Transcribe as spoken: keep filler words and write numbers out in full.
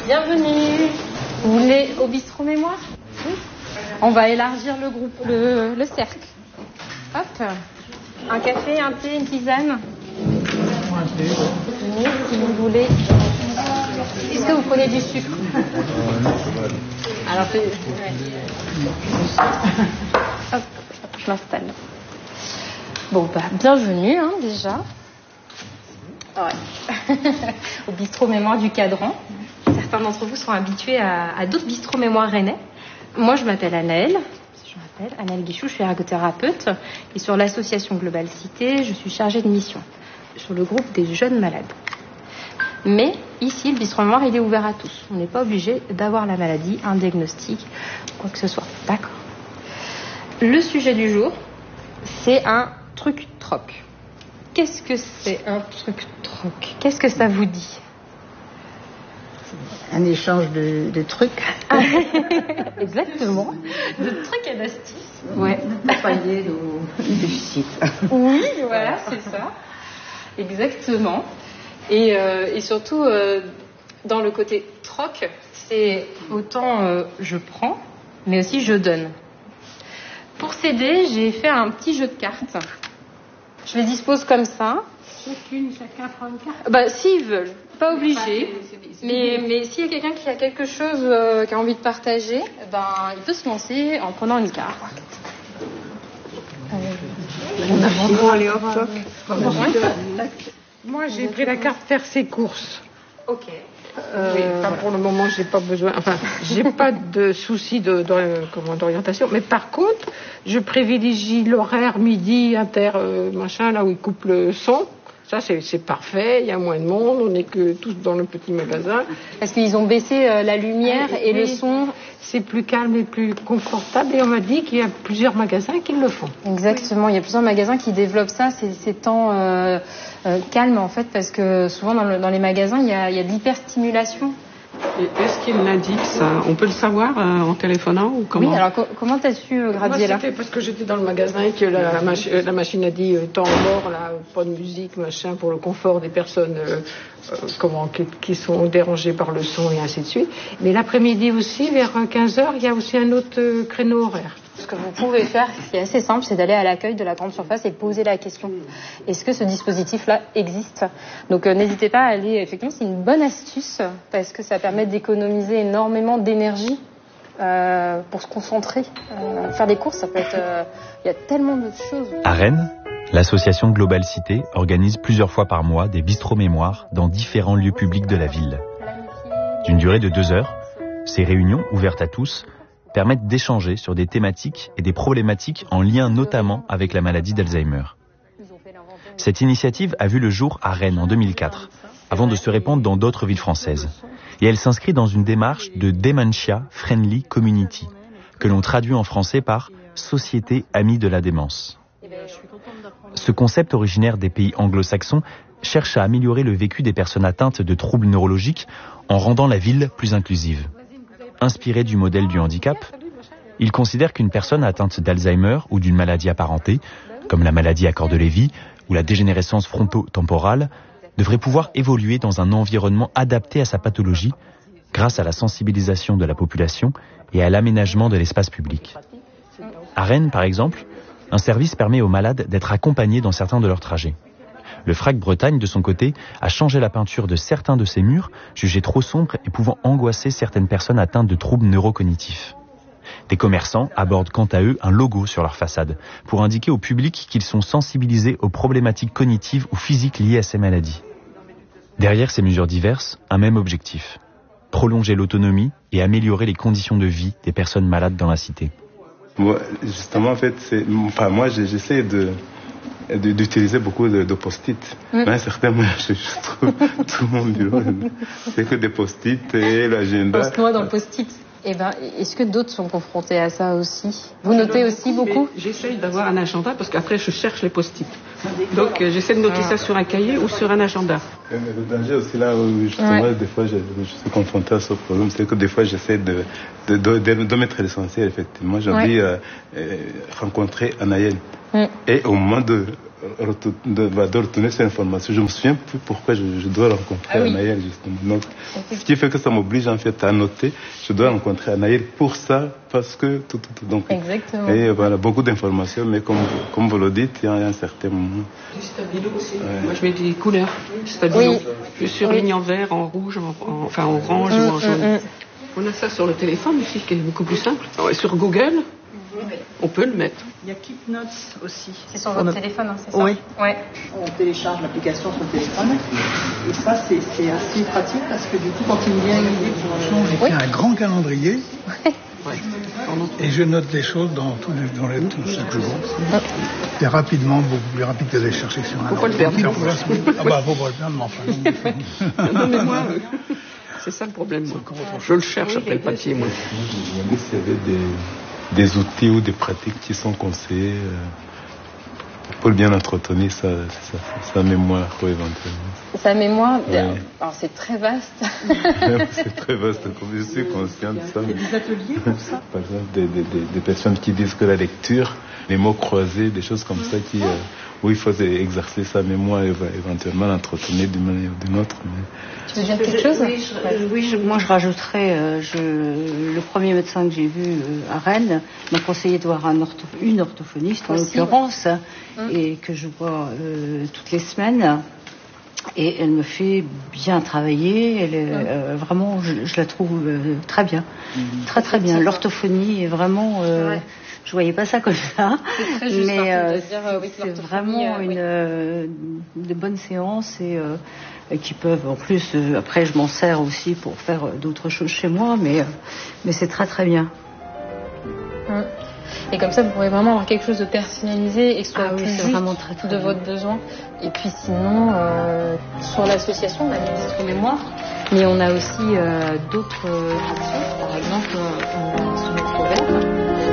Bienvenue. Vous voulez au bistrot mémoire? Oui. On va élargir le groupe, le, le cercle. Hop. Un café, un thé, une tisane. Oui, si vous voulez. Est-ce que vous prenez du sucre? Alors, c'est... Hop, je m'installe. Bon, bah, bienvenue, hein, déjà. Ouais. Au bistrot mémoire du Cadran. Certains d'entre vous sont habitués à, à d'autres bistrots mémoire rennais. Moi, je m'appelle Anaëlle. Je m'appelle Anaëlle Guichou, je suis ergothérapeute. Et sur l'association Global Cité, je suis chargée de mission sur le groupe des jeunes malades. Mais ici, le bistrot mémoire, il est ouvert à tous. On n'est pas obligé d'avoir la maladie, un diagnostic, quoi que ce soit. D'accord. Le sujet du jour, c'est un truc troc. Qu'est-ce que c'est un truc troc? Qu'est-ce que ça vous dit? Un échange de, de trucs. Exactement. De trucs et d'astuces. Ouais. De pallier nos déficits. Oui, voilà, c'est ça. Exactement. Et, euh, et surtout, euh, dans le côté troc, c'est autant euh, je prends, mais aussi je donne. Pour s'aider, j'ai fait un petit jeu de cartes. Je les dispose comme ça. Chacune, chacun prend une carte. Bah, s'ils veulent, pas obligé. Mais, mais s'il y a quelqu'un qui a quelque chose euh, qui a envie de partager, ben, il peut se lancer en prenant une carte. On a bon, allez hop, hop. Moi, j'ai pris la carte faire ses courses. Ok. Euh, oui, enfin, pour le moment, j'ai pas besoin. Enfin, j'ai pas de souci de, de, comment, d'orientation. Mais par contre, je privilégie l'horaire midi inter euh, machin là où ils coupent le son. Ça, c'est, c'est parfait. Il y a moins de monde. On n'est que tous dans le petit magasin. Parce qu'ils ont baissé euh, la lumière et, et le son. C'est plus calme et plus confortable. Et on m'a dit qu'il y a plusieurs magasins qui le font. Exactement. Il y a plusieurs magasins qui développent ça, ces, ces temps euh, euh, calmes, en fait, parce que souvent, dans, le, dans les magasins, il y a, il y a de l'hyperstimulation. Et est-ce qu'il l'indique, ça? On peut le savoir euh, en téléphonant ou comment? Oui, alors co- comment t'as su, euh, Graziella? Moi, c'était parce que j'étais dans le magasin et que la, la, mach- la machine a dit euh, temps mort, là, pas de musique, machin, pour le confort des personnes euh, euh, comment, qui, qui sont dérangées par le son et ainsi de suite. Mais l'après-midi aussi, vers quinze heures, il y a aussi un autre euh, créneau horaire. Ce que vous pouvez faire, ce qui est assez simple, c'est d'aller à l'accueil de la grande surface et poser la question. Est-ce que ce dispositif-là existe? Donc euh, n'hésitez pas à aller, effectivement, c'est une bonne astuce parce que ça permet d'économiser énormément d'énergie euh, pour se concentrer. Euh, faire des courses, ça peut être... Euh, il y a tellement de choses. À Rennes, l'association Global Cité organise plusieurs fois par mois des bistrots mémoire dans différents lieux publics de la ville. D'une durée de deux heures, ces réunions, ouvertes à tous, permettent d'échanger sur des thématiques et des problématiques en lien notamment avec la maladie d'Alzheimer. Cette initiative a vu le jour à Rennes en deux mille quatre, avant de se répandre dans d'autres villes françaises. Et elle s'inscrit dans une démarche de Dementia Friendly Community, que l'on traduit en français par « Société amie de la démence ». Ce concept originaire des pays anglo-saxons cherche à améliorer le vécu des personnes atteintes de troubles neurologiques en rendant la ville plus inclusive. Inspiré du modèle du handicap, il considère qu'une personne atteinte d'Alzheimer ou d'une maladie apparentée, comme la maladie à corps de Lévy ou la dégénérescence fronto-temporale, devrait pouvoir évoluer dans un environnement adapté à sa pathologie grâce à la sensibilisation de la population et à l'aménagement de l'espace public. À Rennes, par exemple, un service permet aux malades d'être accompagnés dans certains de leurs trajets. Le F R A C Bretagne, de son côté, a changé la peinture de certains de ses murs, jugés trop sombres et pouvant angoisser certaines personnes atteintes de troubles neurocognitifs. Des commerçants abordent quant à eux un logo sur leur façade, pour indiquer au public qu'ils sont sensibilisés aux problématiques cognitives ou physiques liées à ces maladies. Derrière ces mesures diverses, un même objectif: prolonger l'autonomie et améliorer les conditions de vie des personnes malades dans la cité. Moi, justement, en fait, c'est, enfin, moi, j'essaie de... d'utiliser beaucoup de, de post-it. Mmh. Mais à un certain moment, je, je trouve tout mon bureau, c'est que des post-it et l'agenda. Poste-moi dans le post-it. Eh ben, est-ce que d'autres sont confrontés à ça aussi? Vous notez aussi beaucoup? J'essaye d'avoir un agenda parce qu'après je cherche les post-it. Donc euh, j'essaie de noter ça sur un cahier ou sur un agenda. Mais le danger aussi là où justement ouais. des fois je, je suis confronté à ce problème, c'est que des fois j'essaie de, de, de, de, de mettre l'essentiel effectivement. J'ai envie ouais. euh, euh, rencontrer Anaëlle. Mm. Et au moment de de, de retourner cette information. Je me souviens plus pourquoi je, je dois rencontrer ah oui. Anaël, justement. Donc, ce qui fait que ça m'oblige en fait à noter. Je dois rencontrer Anaël pour ça, parce que tout, tout, tout. Donc, exactement. Et voilà, beaucoup d'informations, mais comme, comme vous le dites, il y a un certain moment. Du stabilo aussi. Ouais. Moi, je mets des couleurs. Stabilo. Oui. Je surligne oui. en vert, en rouge, en, en, enfin en orange mmh, ou en jaune. Mmh. On a ça sur le téléphone aussi, qui est beaucoup plus simple. Ouais, sur Google. On peut le mettre. Il y a Keep Notes aussi. C'est sur votre a... téléphone, hein, c'est ça? Oui. Ouais. On télécharge l'application sur le téléphone. Et ça, c'est, c'est assez pratique parce que du coup, quand il me vient une idée pour... J'ai fait oui. un grand calendrier. Ouais. Et je note les choses dans tous les, dans les tous chaque jour. C'est rapidement, beaucoup plus rapide que d'aller chercher sur un Faut pas le perdre. Ah bah, faut pas le perdre, mais enfin. Non, mais moi, c'est ça le problème. Moi. Je le cherche après le papier, moi. Je me demandais s'il y avait des... des outils ou des pratiques qui sont conseillés euh, pour bien entretenir sa, sa, sa mémoire, quoi, éventuellement. Sa mémoire, ouais. Alors c'est très vaste. C'est très vaste, comme je suis conscient de ça. Il y a des ateliers pour ça. Par exemple, des, des, des personnes qui disent que la lecture, les mots croisés, des choses comme ça, qui, euh, où il faut exercer sa mémoire et éventuellement l'entretenir d'une manière ou d'une autre. Mais... Tu veux dire quelque chose? Oui, je, euh, oui je, moi je rajouterais, euh, je, le premier médecin que j'ai vu euh, à Rennes m'a conseillé de voir un ortho, une orthophoniste en l'occurrence, hum. et que je vois euh, toutes les semaines. Et elle me fait bien travailler, elle est, euh, vraiment, je, je la trouve euh, très bien, mmh. très très bien. L'orthophonie est vraiment, euh, ouais. je voyais pas ça comme ça, c'est très juste, mais hein, euh, dire, euh, oui, c'est vraiment euh, une oui. euh, de bonnes séances et euh, qui peuvent, en plus, euh, après je m'en sers aussi pour faire euh, d'autres choses chez moi, mais euh, mais c'est très très bien. Mmh. Et comme ça, vous pourrez vraiment avoir quelque chose de personnalisé et que ce soit ah oui, plus juste vraiment très, très de bien. votre besoin. Et puis sinon, euh, sur l'association, on a les Bistro Mémoire, mais on a aussi euh, d'autres actions. Par exemple, on